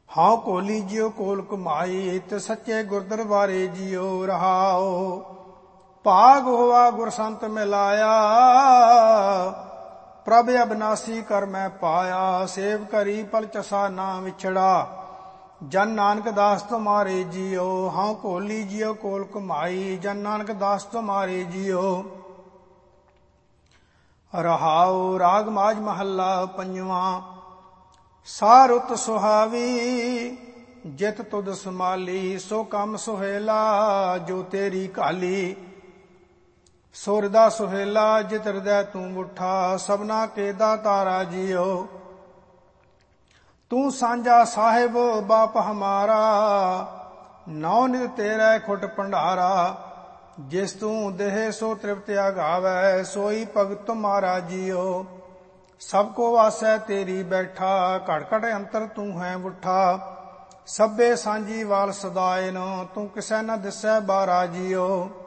How Koli जियो कोल कुमाई ते सच्चे गुर दरबारे जियो रहाओ। भाग होवा गुर संत मिलाया प्रभ अविनाशी कर मैं पाया। सेव करी पल चसा ना विछड़ा जन नानक दास तुम्हारे जियो। हाँ कोली जियो कोल कुमाई जन नानक दास तुम्हारे जियो रहाओ। राग माज महला पंजवा। सारुत सुहावी जित तुद समाली सो कम सुहेला जो तेरी काली। सुरदा सुहेला जित हृदय तू उठा सबना के दातारा जियो। तू सांझा साहिब बाप हमारा नौ नित तेरे खुट भंडारा। जिस तू देह सो तृप्त आगावै सोई भगत तुम्हारा जियो। सबको वासै तेरी बैठा घट घट अंतर तू है उठा। सभे सांझी वाल सदाए नो तू किसै न दिसै बारा जियो।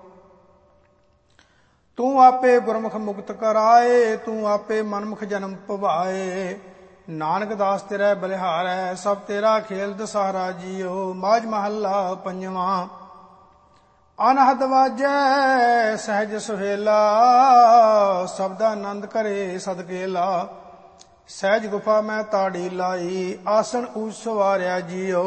तू आपे गुरमुख मुक्त कराए तू आपे मनमुख जन्म पवाए। नानक दास तेरा बलिहारै सब तेरा खेल दसारा जियो। माज महला पंजवा। अनहद वाजै सहज सुहेला शब्दानंद करे सदकेला। सहज गुफा मैं ताड़ी लाई आसन ऊंच सवारिया जियो।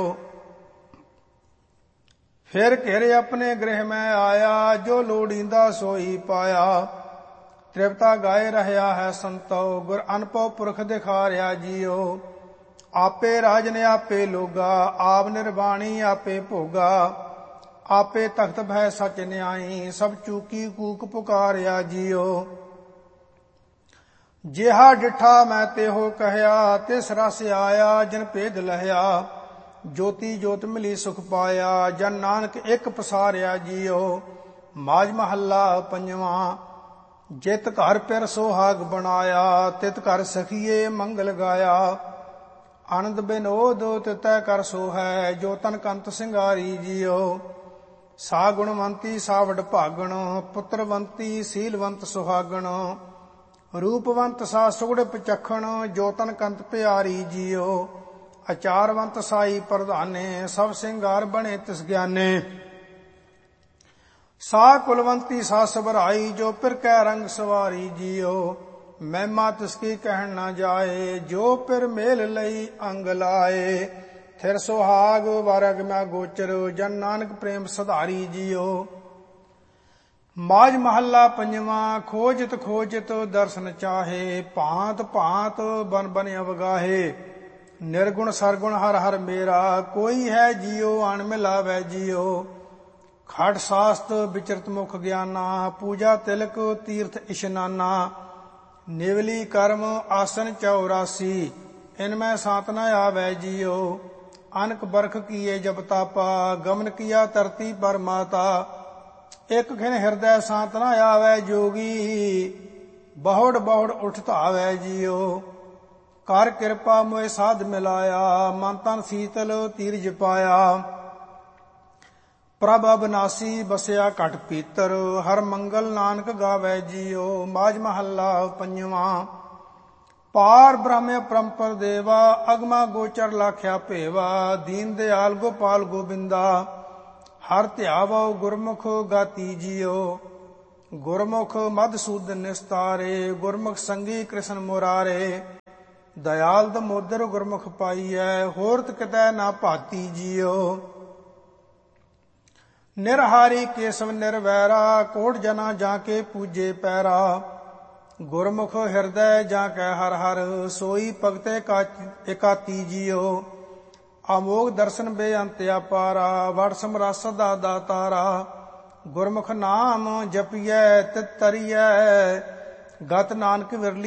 फिर घेरे अपने गृह में आया जो लोड़ींदा सोई पाया। तृप्ता गाए रहया है संतो गुर अनपव पुरख दिखारिया जियो। आपे राज ने आपे लोगा आप निर्वाणी आपे भोगा। आपे तख्त भय सच न्याई सब चूकी कूक पुकारिया जियो। जिहा डिठा मैं तेहो कहया तिस रस आया जिन भेद लहया। ज्योति ज्योत मिली सुख पाया जन नानक एक पसारिया जियो। माज महला पंजवा। जित घर पिर सोहाग बनाया तित घर सखिए मंगल गाया। आनंद बिनोद तितै कर सो है जो तन कंत सिंगारी जियो। सा गुणवंती सा वड भागण पुत्रवंती सीलवंत सुहागण। रूपवंत सा सुगड़ पचखण जो तन कंत प्यारी जियो। अचारवंत साई प्रधाने सब सिंगार बने तिस ज्ञाने। सा कुलवंती सा सबराई जो पिर कै रंग सवारी जियो। महिमा तिसकी कहन न जाए जो पिर मेल लई अंग लाए। थिर सुहाग वारग मैं गोचर जन नानक प्रेम सधारी जियो। माज महला पंजवा। खोजत खोजत दर्शन चाहे भांत भांत बन बन अवगाहे। निर्गुण सरगुण हर हर मेरा कोई है जियो अन मिलावै जियो। खट शास्त्र विचरत मुख ज्ञाना पूजा तिलक तीर्थ इशनाना। निवली कर्म आसन 84 इनमें सात न आवै जियो। अनक बरख किए जब तापा गमन किया तरती पर माता। एक खिन हृदय शांत न आवै जोगी बहुड़ बहुड़ उठ धावै जियो। कर कृपा मोए साध मिलाया मन तन शीतल तीरज पाया। प्रभ अविनाशी बसया घट पीतर हर मंगल नानक गावै जियो। माज महला पंजवा। पार ब्रह्म परम्पर देवा अगमा गोचर लाख्या भेवा। दीन दयाल गोपाल गोबिंदा हर ध्यावो गुरमुख गाती जियो। गुरमुख मधुसूदन निस्तारे गुरमुख संगी कृष्ण मुरारे। दयाल दमोदर गुरमुख पाईऐ होरत कितै ना भाती जियो। निरहारी केशव निर्वैरा कोट जना जाके पूजे पैरा। गुरमुख हृदय जाकै हर हर सोई भगते एकाती जियो। अमोघ दर्शन बेअंत अपारा वड़ समरस दा दातारा। गुरमुख नाम जपियै तित तरियै गत नानक विरली